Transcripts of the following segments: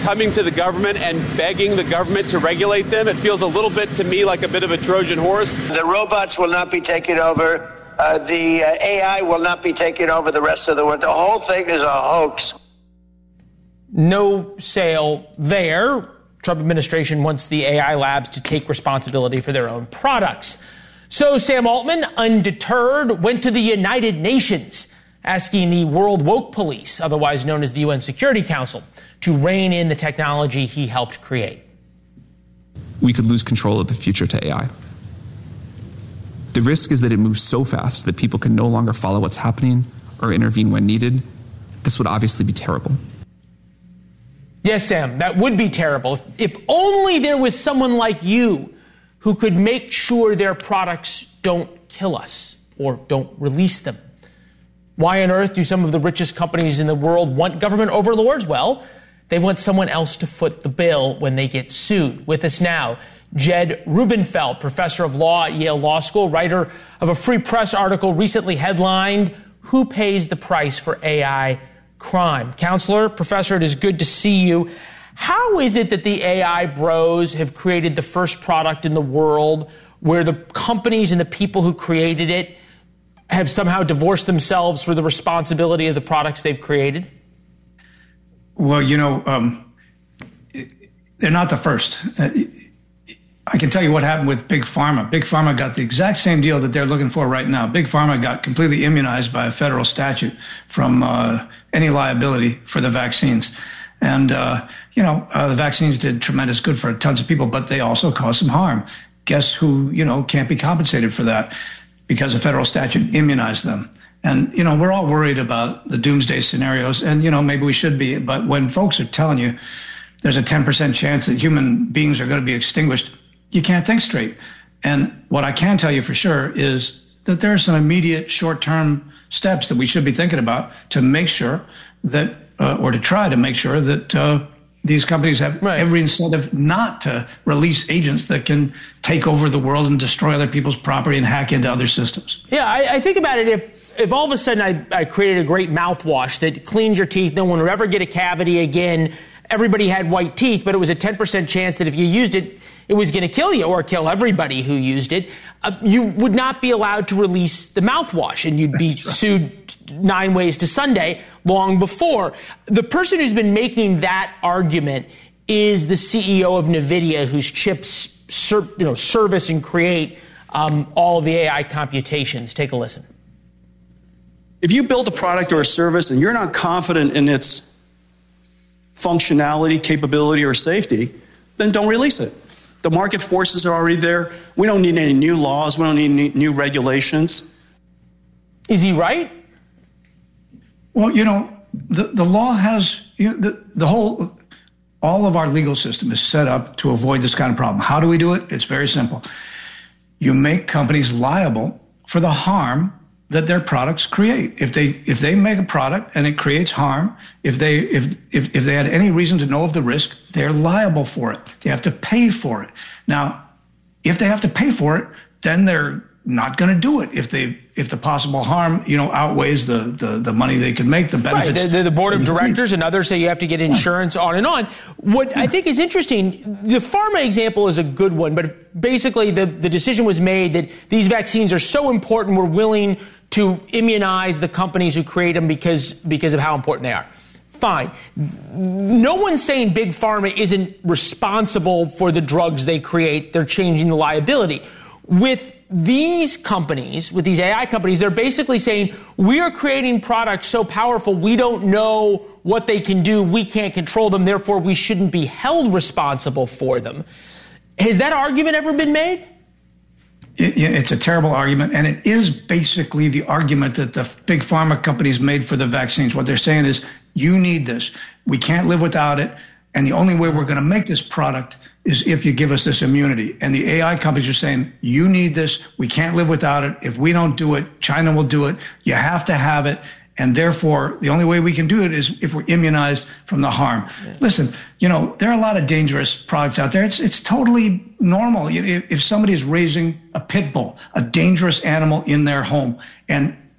coming to the government and begging the government to regulate them? It feels a little bit to me like a bit of a Trojan horse. The robots will not be taking over. The AI will not be taking over the rest of the world. The whole thing is a hoax. No sale there. Trump administration wants the AI labs to take responsibility for their own products. So Sam Altman, undeterred, went to the United Nations, asking the World Woke Police, otherwise known as the UN Security Council, to rein in the technology he helped create. We could lose control of the future to AI. The risk is that it moves so fast that people can no longer follow what's happening or intervene when needed. This would obviously be terrible. Yes, Sam, that would be terrible. If only there was someone like you who could make sure their products don't kill us or don't release them. Why on earth do some of the richest companies in the world want government overlords? Well, they want someone else to foot the bill when they get sued. With us now, Jed Rubenfeld, professor of law at Yale Law School, writer of a Free Press article recently headlined, "Who Pays the Price for AI Crime?" Counselor, professor, it is good to see you. How is it that the AI bros have created the first product in the world where the companies and the people who created it have somehow divorced themselves for the responsibility of the products they've created? Well, they're not the first. I can tell you what happened with Big Pharma. Big Pharma got the exact same deal that they're looking for right now. Big Pharma got completely immunized by a federal statute from any liability for the vaccines. And, the vaccines did tremendous good for tons of people, but they also caused some harm. Guess who, can't be compensated for that because a federal statute immunized them. And, we're all worried about the doomsday scenarios, and, maybe we should be. But when folks are telling you there's a 10% chance that human beings are going to be extinguished, you can't think straight. And what I can tell you for sure is that there are some immediate short-term steps that we should be thinking about to make sure that, or to try to make sure that these companies have every incentive not to release agents that can take over the world and destroy other people's property and hack into other systems. Yeah, I think about it. If all of a sudden I created a great mouthwash that cleans your teeth, no one would ever get a cavity again, everybody had white teeth, but it was a 10% chance that if you used it, it was going to kill you or kill everybody who used it, you would not be allowed to release the mouthwash, and you'd be sued 9 ways to Sunday long before. The person who's been making that argument is the CEO of NVIDIA, whose chips service and create all of the AI computations. Take a listen. If you build a product or a service and you're not confident in its functionality, capability, or safety, then don't release it. The market forces are already there. We don't need any new laws. We don't need any new regulations. Is he right? Well, the law has, all of our legal system is set up to avoid this kind of problem. How do we do it? It's very simple. You make companies liable for the harm that their products create. If they make a product and it creates harm, if they had any reason to know of the risk, they're liable for it. They have to pay for it. Now, if they have to pay for it, then they're not going to do it. If the possible harm, outweighs the money they could make, the benefits. Right. The board of directors and others say you have to get insurance, on and on. What I think is interesting, the pharma example is a good one, but basically the decision was made that these vaccines are so important, we're willing to immunize the companies who create them because of how important they are. Fine. No one's saying Big Pharma isn't responsible for the drugs they create. They're changing the liability. With these companies, with these AI companies, they're basically saying, we are creating products so powerful, we don't know what they can do, we can't control them, therefore we shouldn't be held responsible for them. Has that argument ever been made? It's a terrible argument, and it is basically the argument that the big pharma companies made for the vaccines. What they're saying is, you need this. We can't live without it, and the only way we're going to make this product is if you give us this immunity. And the AI companies are saying, you need this. We can't live without it. If we don't do it, China will do it. You have to have it. And therefore, the only way we can do it is if we're immunized from the harm. Yeah. Listen, there are a lot of dangerous products out there. It's totally normal. If somebody is raising a pit bull, a dangerous animal in their home, and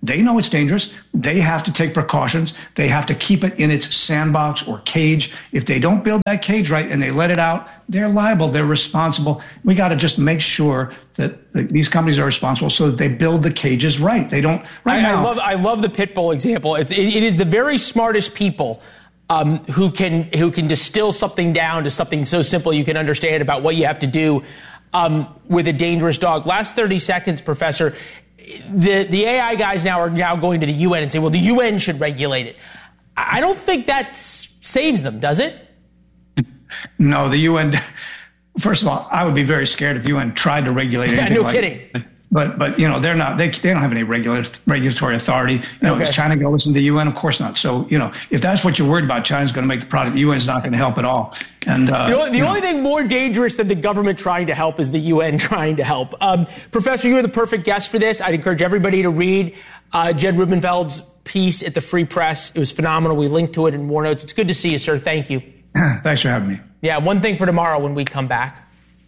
They know it's dangerous. They have to take precautions. They have to keep it in its sandbox or cage. If they don't build that cage right and they let it out, they're liable. They're responsible. We got to just make sure that these companies are responsible so that they build the cages right. They don't. I love the pit bull example. It is the very smartest people who can distill something down to something so simple you can understand about what you have to do with a dangerous dog. Last 30 seconds, Professor. The AI guys are now going to the UN and say, well, the UN should regulate it. I don't think that saves them, does it? No, the UN. First of all, I would be very scared if the UN tried to regulate anything. No kidding. But they're not. They don't have any regulatory authority. Is China going to listen to the UN? Of course not. So if that's what you're worried about, China's going to make the product. The UN's not going to help at all. And the only thing more dangerous than the government trying to help is the UN trying to help. Professor, you are the perfect guest for this. I'd encourage everybody to read Jed Rubenfeld's piece at the Free Press. It was phenomenal. We linked to it in War Notes. It's good to see you, sir. Thank you. Thanks for having me. Yeah, one thing for tomorrow when we come back.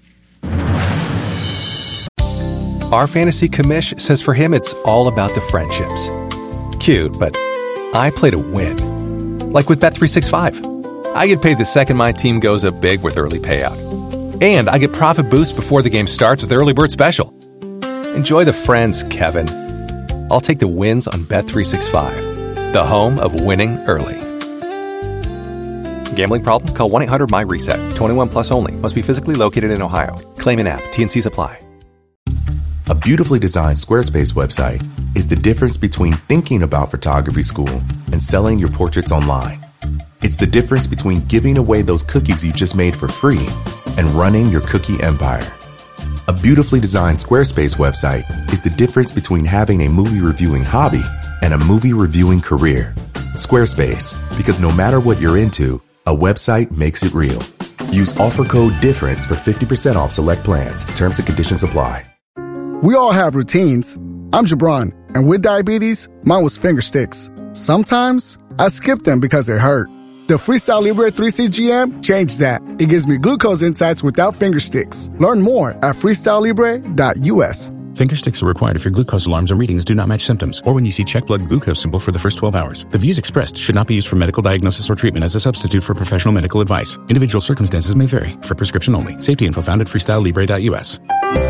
Our fantasy commish says for him it's all about the friendships. Cute, but I play to win. Like with Bet365. I get paid the second my team goes up big with early payout. And I get profit boost before the game starts with Early Bird Special. Enjoy the friends, Kevin. I'll take the wins on Bet365, the home of winning early. Gambling problem? Call 1-800-MY-RESET. 21 plus only. Must be physically located in Ohio. Claim in app. T&Cs apply. A beautifully designed Squarespace website is the difference between thinking about photography school and selling your portraits online. It's the difference between giving away those cookies you just made for free and running your cookie empire. A beautifully designed Squarespace website is the difference between having a movie reviewing hobby and a movie reviewing career. Squarespace, because no matter what you're into, a website makes it real. Use offer code DIFFERENCE for 50% off select plans. Terms and conditions apply. We all have routines. I'm Jabron, and with diabetes, mine was finger sticks. Sometimes I skip them because it hurt. The Freestyle Libre 3CGM changed that. It gives me glucose insights without finger sticks. Learn more at freestylelibre.us. Finger sticks are required if your glucose alarms and readings do not match symptoms, or when you see check blood glucose symbol for the first 12 hours. The views expressed should not be used for medical diagnosis or treatment as a substitute for professional medical advice. Individual circumstances may vary. For prescription only. Safety info found at freestylelibre.us.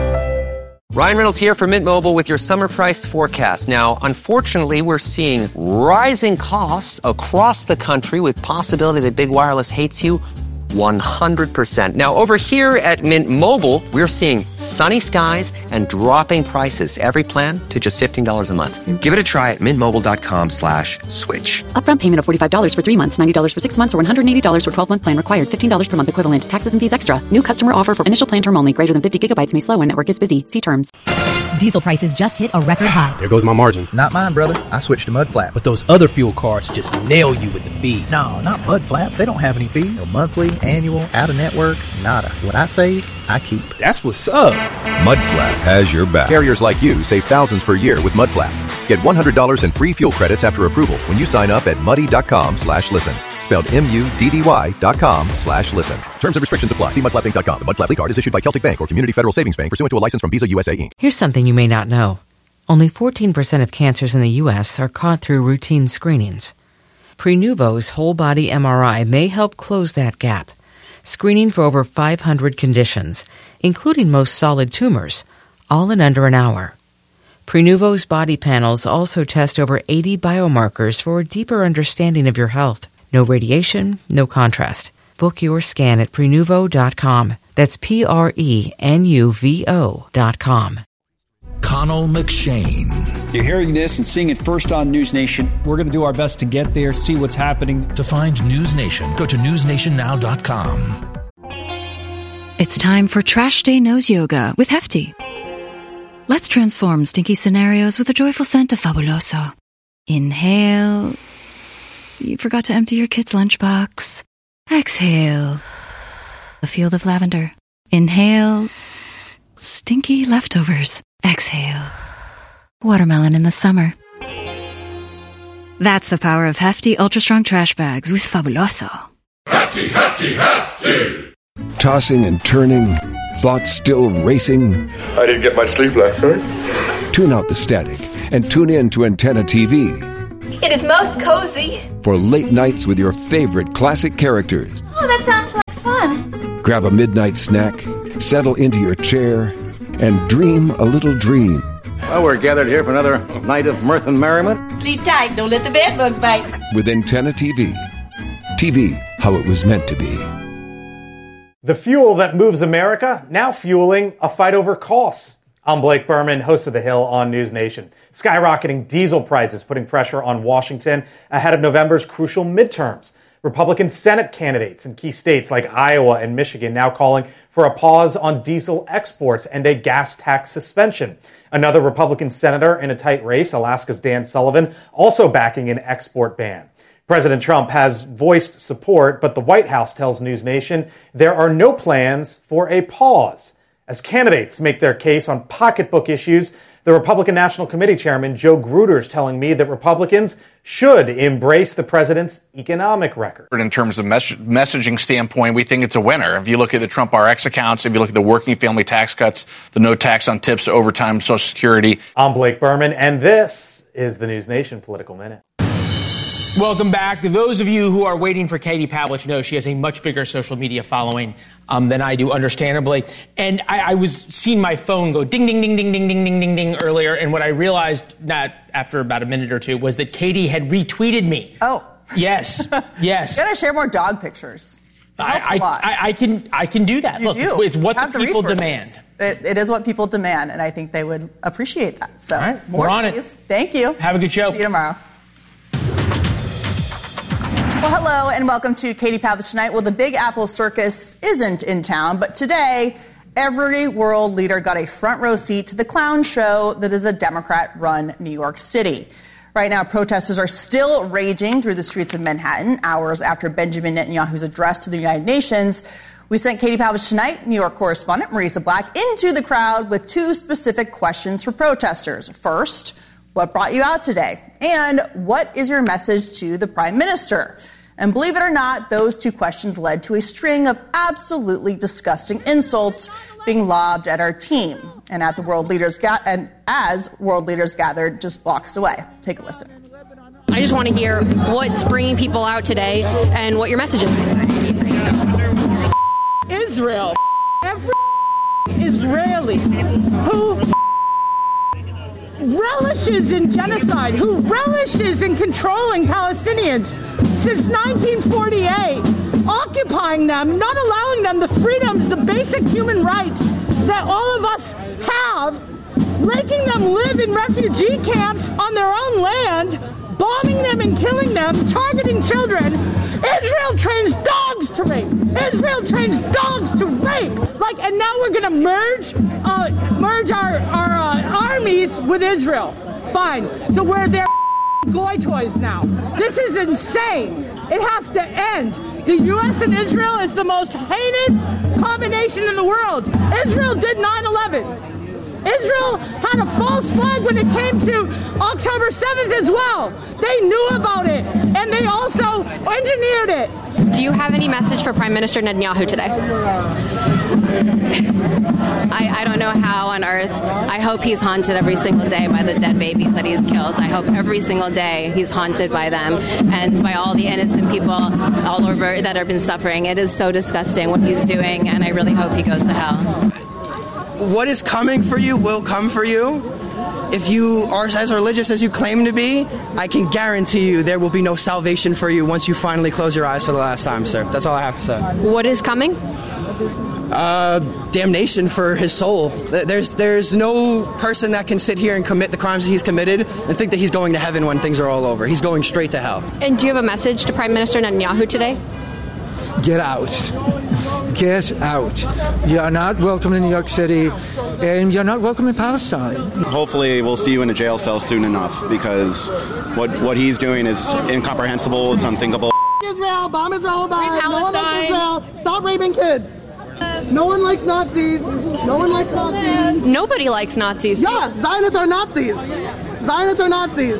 Ryan Reynolds here for Mint Mobile with your summer price forecast. Now, unfortunately, we're seeing rising costs across the country with possibility that big wireless hates you 100%. Now, over here at Mint Mobile, we're seeing sunny skies and dropping prices. Every plan to just $15 a month. Give it a try at mintmobile.com/switch. Upfront payment of $45 for 3 months, $90 for 6 months, or $180 for 12-month plan required. $15 per month equivalent. Taxes and fees extra. New customer offer for initial plan term only. Greater than 50 gigabytes may slow when network is busy. See terms. Diesel prices just hit a record high. There goes my margin. Not mine, brother. I switched to Mudflap. But those other fuel cards just nail you with the fees. No, not Mudflap. They don't have any fees. No monthly, annual, out-of-network, nada. What I save, I keep. That's what's up. Mudflap has your back. Carriers like you save thousands per year with Mudflap. Get $100 in free fuel credits after approval when you sign up at muddy.com/listen. Spelled MUDDY.com/listen. Terms and restrictions apply. See mudflappinc.com. The Mudflap card is issued by Celtic Bank or Community Federal Savings Bank pursuant to a license from Visa USA Inc. Here's something you may not know. Only 14% of cancers in the U.S. are caught through routine screenings. Prenuvo's whole body MRI may help close that gap, screening for over 500 conditions, including most solid tumors, all in under an hour. Prenuvo's body panels also test over 80 biomarkers for a deeper understanding of your health. No radiation, no contrast. Book your scan at Prenuvo.com. That's PRENUVO.com. Connell McShane. You're hearing this and seeing it first on News Nation. We're going to do our best to get there, see what's happening. To find News Nation, go to newsnationnow.com. It's time for Trash Day Nose Yoga with Hefty. Let's transform stinky scenarios with a joyful scent of Fabuloso. Inhale. You forgot to empty your kid's lunchbox. Exhale. A field of lavender. Inhale. Stinky leftovers. Exhale. Watermelon in the summer. That's the power of Hefty Ultra Strong Trash Bags with Fabuloso. Hefty, Hefty, Hefty! Tossing and turning, thoughts still racing. I didn't get much sleep last night. Tune out the static and tune in to Antenna TV It is most cozy. for late nights with your favorite classic characters. Oh, that sounds like fun. Grab a midnight snack, settle into your chair, and dream a little dream. Well, we're gathered here for another night of mirth and merriment. Sleep tight. Don't let the bed bugs bite. With Antenna TV. TV, how it was meant to be. The fuel that moves America, now fueling a fight over costs. I'm Blake Berman, host of The Hill on News Nation. Skyrocketing diesel prices putting pressure on Washington ahead of November's crucial midterms. Republican Senate candidates in key states like Iowa and Michigan now calling for a pause on diesel exports and a gas tax suspension. Another Republican senator in a tight race, Alaska's Dan Sullivan, also backing an export ban. President Trump has voiced support, but the White House tells News Nation there are no plans for a pause. As candidates make their case on pocketbook issues, the Republican National Committee Chairman Joe Grutter is telling me that Republicans should embrace the president's economic record. In terms of messaging standpoint, we think it's a winner. If you look at the Trump RX accounts, if you look at the working family tax cuts, the no tax on tips, overtime, Social Security. I'm Blake Berman, and this is the News Nation Political Minute. Welcome back. Those of you who are waiting for Katie Pavlich know she has a much bigger social media following than I do, understandably. And I was seeing my phone go ding, ding, ding, ding, ding, ding, ding, ding, ding earlier. And what I realized after about a minute or two was that Katie had retweeted me. Oh. Yes. Yes. You gotta share more dog pictures. I can do that. You Look, do. It's what the people demand. It is what people demand, and I think they would appreciate that. So, all right, more we're on please. it. Thank you. Have a good show. See you tomorrow. Well, hello, and welcome to Katie Pavlich Tonight. Well, the Big Apple Circus isn't in town, but today, every world leader got a front row seat to the clown show that is a Democrat-run New York City. Right now, protesters are still raging through the streets of Manhattan, hours after Benjamin Netanyahu's address to the United Nations. We sent Katie Pavlich Tonight, New York correspondent Marisa Black, into the crowd with two specific questions for protesters. First, what brought you out today? And what is your message to the Prime Minister? And believe it or not, those two questions led to a string of absolutely disgusting insults being lobbed at our team and at the world leaders as world leaders gathered just blocks away. Take a listen. I just want to hear what's bringing people out today and what your message is. Israel, every Israeli who relishes in genocide, who relishes in controlling Palestinians since 1948, occupying them, not allowing them the freedoms, the basic human rights that all of us have, making them live in refugee camps on their own land, bombing them and killing them, targeting children. Israel trains dogs to rape. Israel trains dogs to rape. And now we're going to merge our armies with Israel. Fine. So we're their goy toys now. This is insane. It has to end. The U.S. and Israel is the most heinous combination in the world. Israel did 9/11. Israel had a false flag when it came to October 7th as well. They knew about it, and they also engineered it. Do you have any message for Prime Minister Netanyahu today? I don't know how on earth. I hope he's haunted every single day by the dead babies that he's killed. I hope every single day he's haunted by them and by all the innocent people all over that have been suffering. It is so disgusting what he's doing, and I really hope he goes to hell. What is coming for you will come for you. If you are as religious as you claim to be, I can guarantee you there will be no salvation for you once you finally close your eyes for the last time, sir. That's all I have to say. What is coming? Damnation for his soul. There's no person that can sit here and commit the crimes that he's committed and think that he's going to heaven when things are all over. He's going straight to hell. And do you have a message to Prime Minister Netanyahu today? Get out. Get out. You are not welcome in New York City, and you're not welcome in Palestine. Hopefully we'll see you in a jail cell soon enough, because what he's doing is incomprehensible. It's unthinkable. Israel, bomb Israel, die. No one likes Israel. Stop raping kids. No one likes Nazis. No one likes Nazis. Nobody likes Nazis. Yeah, Zionists are Nazis. Zionists are Nazis.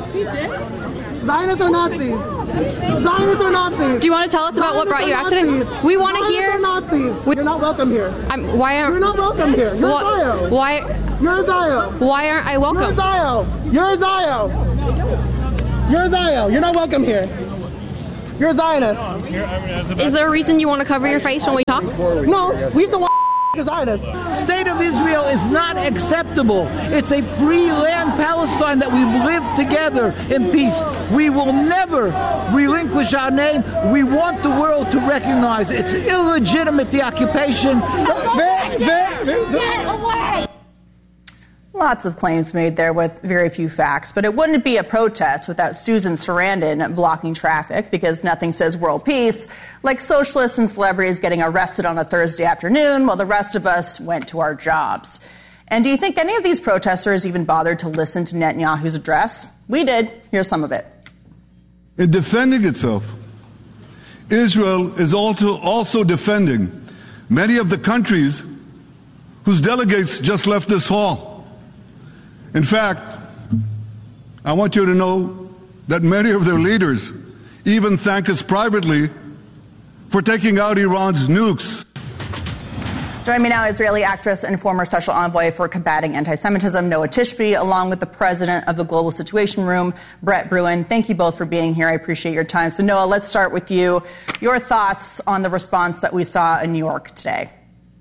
Zionists are Nazis. Zionists are Nazis. Do you want to tell us about what brought you out today? We want to hear. Nazis. You're not welcome here. You're not welcome here. You're a Zio. Why? You're a Zio. Why aren't I welcome? You're a Zio. You're a Zio. You're a Zio. You're not welcome here. You're a Zionist. Is there a reason you want to cover your face when we talk? No, we just don't want a Zionist. State of Israel is not acceptable. It's a free land, Palestine, that we've lived together in peace. We will never relinquish our name. We want the world to recognize it's illegitimate, the occupation. Lots of claims made there with very few facts, but it wouldn't be a protest without Susan Sarandon blocking traffic, because nothing says world peace like socialists and celebrities getting arrested on a Thursday afternoon while the rest of us went to our jobs. And do you think any of these protesters even bothered to listen to Netanyahu's address? We did. Here's some of it. In defending itself, Israel is also defending many of the countries whose delegates just left this hall. In fact, I want you to know that many of their leaders even thank us privately for taking out Iran's nukes. Joining me now, Israeli actress and former special envoy for combating anti-Semitism, Noah Tishby, along with the president of the Global Situation Room, Brett Bruen. Thank you both for being here. I appreciate your time. So, Noah, let's start with you. Your thoughts on the response that we saw in New York today?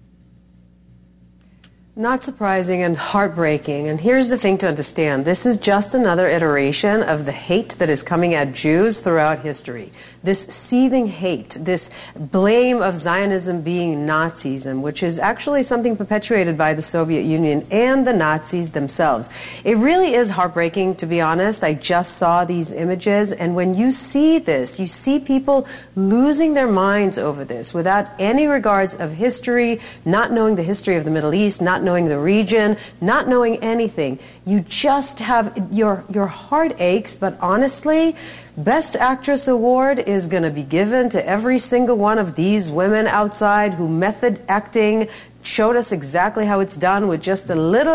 Not surprising and heartbreaking. And here's the thing to understand. This is just another iteration of the hate that is coming at Jews throughout history. This seething hate, this blame of Zionism being Nazism, which is actually something perpetuated by the Soviet Union and the Nazis themselves. It really is heartbreaking, to be honest. I just saw these images. And when you see this, you see people losing their minds over this without any regards of history, not knowing the history of the Middle East, not knowing the region, not knowing anything. You just have, your heart aches, but honestly, Best Actress Award is going to be given to every single one of these women outside who method acting, showed us exactly how it's done with just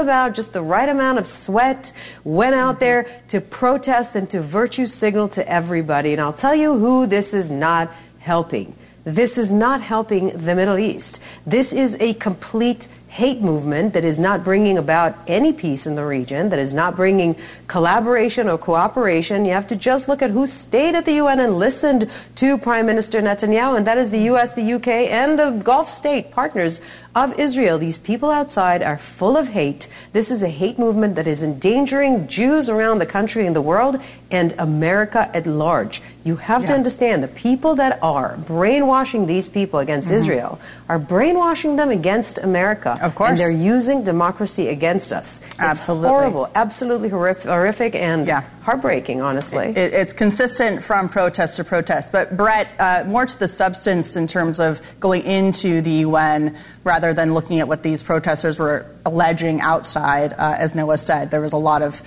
the right amount of sweat, went out there to protest and to virtue signal to everybody. And I'll tell you who this is not helping. This is not helping the Middle East. This is a complete hate movement that is not bringing about any peace in the region, that is not bringing collaboration or cooperation. You have to just look at who stayed at the UN and listened to Prime Minister Netanyahu, and that is the US, the UK, and the Gulf state partners of Israel. These people outside are full of hate. This is a hate movement that is endangering Jews around the country and the world and America at large. You have to understand, the people that are brainwashing these people against Israel are brainwashing them against America. Of course. And they're using democracy against us. It's absolutely horrible, absolutely horrific and heartbreaking, honestly. It's consistent from protest to protest. But, Brett, more to the substance in terms of going into the UN rather than looking at what these protesters were alleging outside. As Noah said, there was a lot of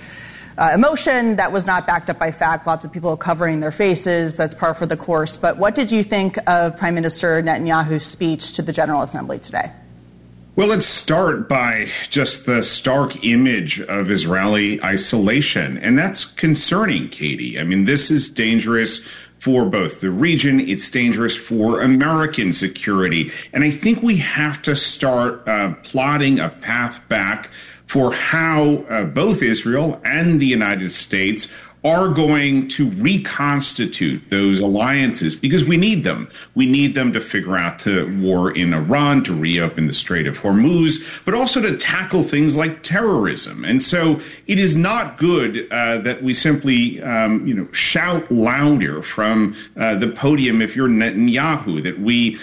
emotion that was not backed up by fact, lots of people covering their faces. That's par for the course. But what did you think of Prime Minister Netanyahu's speech to the General Assembly today? Well, let's start by just the stark image of Israeli isolation. And that's concerning, Katie. I mean, this is dangerous for both the region. It's dangerous for American security. And I think we have to start plotting a path back for how both Israel and the United States are going to reconstitute those alliances, because we need them. We need them to figure out the war in Iran, to reopen the Strait of Hormuz, but also to tackle things like terrorism. And so it is not good that we simply, shout louder from the podium if you're Netanyahu, that we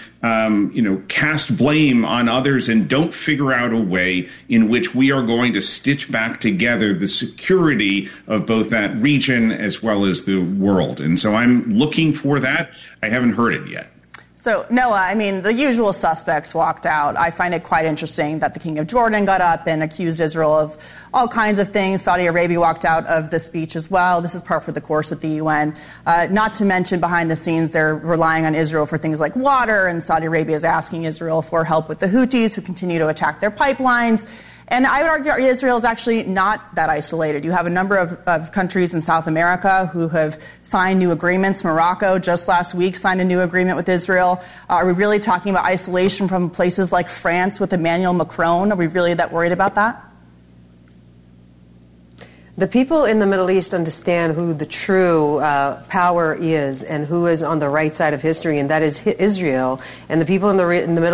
cast blame on others and don't figure out a way in which we are going to stitch back together the security of both that region as well as the world. And so I'm looking for that. I haven't heard it yet. So, Noah, I mean, the usual suspects walked out. I find it quite interesting that the King of Jordan got up and accused Israel of all kinds of things. Saudi Arabia walked out of the speech as well. This is par for the course at the UN. Not to mention, behind the scenes, they're relying on Israel for things like water, and Saudi Arabia is asking Israel for help with the Houthis, who continue to attack their pipelines. And I would argue Israel is actually not that isolated. You have a number of countries in South America who have signed new agreements. Morocco just last week signed a new agreement with Israel. Are we really talking about isolation from places like France with Emmanuel Macron? Are we really that worried about that? The people in the Middle East understand who the true power is and who is on the right side of history, and that is Israel. And the people in the Middle